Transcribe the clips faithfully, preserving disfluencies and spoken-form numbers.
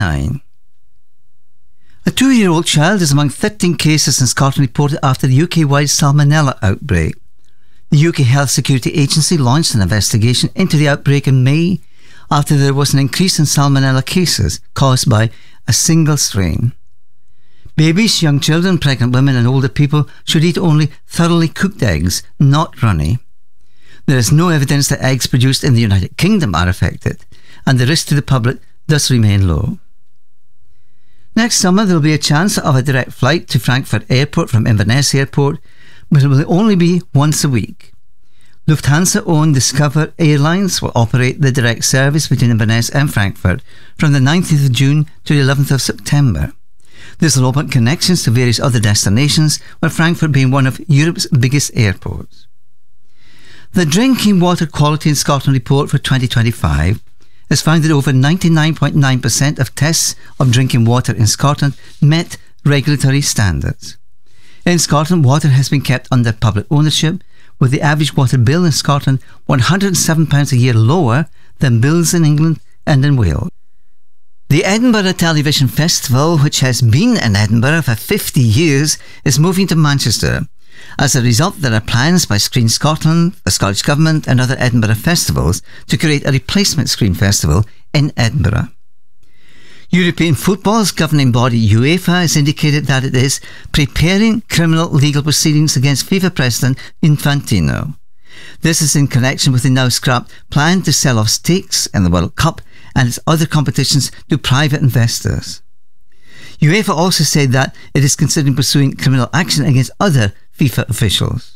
nine. A two-year-old child is among thirteen cases in Scotland reported after the U K-wide salmonella outbreak. The U K Health Security Agency launched an investigation into the outbreak in May after there was an increase in salmonella cases caused by a single strain. Babies, young children, pregnant women and older people should eat only thoroughly cooked eggs, not runny. There is no evidence that eggs produced in the United Kingdom are affected, and the risk to the public does remain low. Next summer there will be a chance of a direct flight to Frankfurt Airport from Inverness Airport, but it will only be once a week. Lufthansa-owned Discover Airlines will operate the direct service between Inverness and Frankfurt from the nineteenth of June to the eleventh of September. This will open connections to various other destinations, with Frankfurt being one of Europe's biggest airports. The Drinking Water Quality in Scotland report for twenty twenty-five has found that over ninety-nine point nine percent of tests of drinking water in Scotland met regulatory standards. In Scotland, water has been kept under public ownership, with the average water bill in Scotland one hundred seven pounds a year lower than bills in England and in Wales. The Edinburgh Television Festival, which has been in Edinburgh for fifty years, is moving to Manchester. As a result, there are plans by Screen Scotland, the Scottish Government and other Edinburgh festivals to create a replacement Screen Festival in Edinburgh. European football's governing body UEFA has indicated that it is preparing criminal legal proceedings against FIFA President Infantino. This is in connection with the now scrapped plan to sell off stakes in the World Cup and its other competitions to private investors. UEFA also said that it is considering pursuing criminal action against other FIFA officials.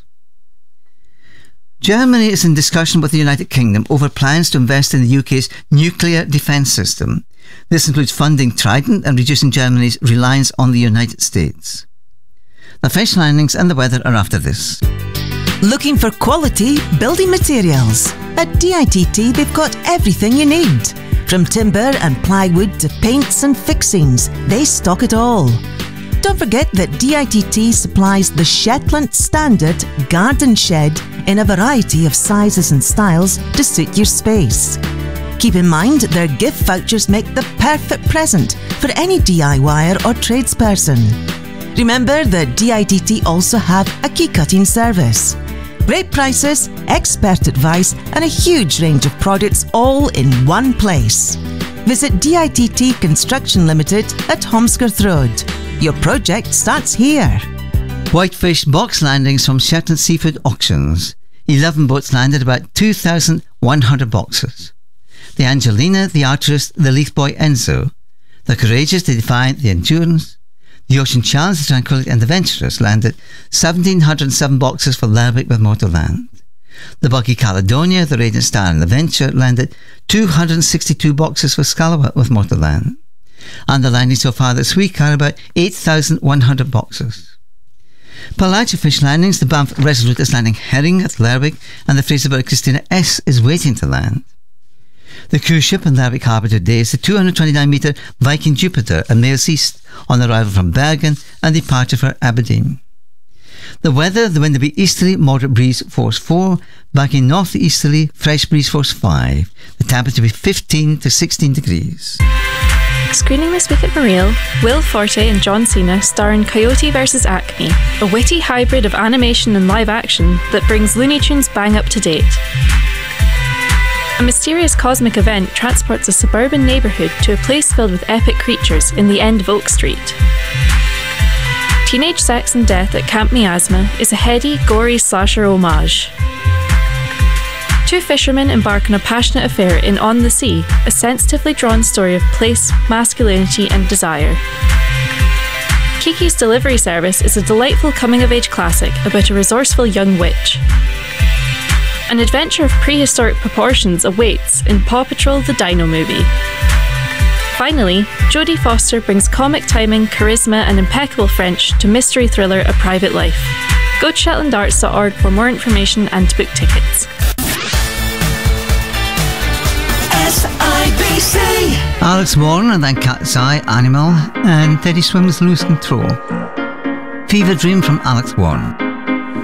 Germany is in discussion with the United Kingdom over plans to invest in the U K's nuclear defence system. This includes funding Trident and reducing Germany's reliance on the United States. The fish landings and the weather are after this. Looking for quality building materials? At D I T T they've got everything you need. From timber and plywood to paints and fixings, they stock it all. Don't forget that D I T T supplies the Shetland Standard Garden Shed in a variety of sizes and styles to suit your space. Keep in mind their gift vouchers make the perfect present for any DIYer or tradesperson. Remember that D I T T also have a key cutting service. Great prices, expert advice and a huge range of products all in one place. Visit D I T T Construction Limited at Holmescroft Road. Your project starts here. Whitefish box landings from Shetland Seafood Auctions. eleven boats landed about two thousand one hundred boxes. The Angelina, the Arturist, the Leith Boy Enzo, the Courageous, the Defiant, the Endurance, the Ocean Challenge, the Tranquility and the Venturous landed one thousand seven hundred seven boxes for Lerwick with Motorland. The Buggy Caledonia, the Radiant Star and the Venture landed two hundred sixty-two boxes for Scalawat with Motorland. And the landings so far this week are about eight thousand one hundred boxes. Pelagia Fish landings, the Banff Resolute is landing herring at Lerwick and the Fraserburgh Christina S is waiting to land. The cruise ship in Lerwick Harbour today is the two hundred twenty-nine metre Viking Jupiter and Mails East on arrival from Bergen and departure for Aberdeen. The weather, the wind will be easterly, moderate breeze force four, back in north easterly, fresh breeze force five. The temperature will be fifteen to sixteen degrees. Screening this week at Mariel, Will Forte and John Cena star in Coyote versus Acme, a witty hybrid of animation and live action that brings Looney Tunes bang up to date. A mysterious cosmic event transports a suburban neighbourhood to a place filled with epic creatures in the end of Oak Street. Teenage Sex and Death at Camp Miasma is a heady, gory slasher homage. Two fishermen embark on a passionate affair in On the Sea, a sensitively drawn story of place, masculinity and desire. Kiki's Delivery Service is a delightful coming-of-age classic about a resourceful young witch. An adventure of prehistoric proportions awaits in Paw Patrol the Dino Movie. Finally, Jodie Foster brings comic timing, charisma and impeccable French to mystery thriller A Private Life. Go to shetland arts dot org for more information and to book tickets. S I B C Alex Warren and then Cat's Eye, Animal, and Teddy Swims Lose Control. Fever Dream from Alex Warren.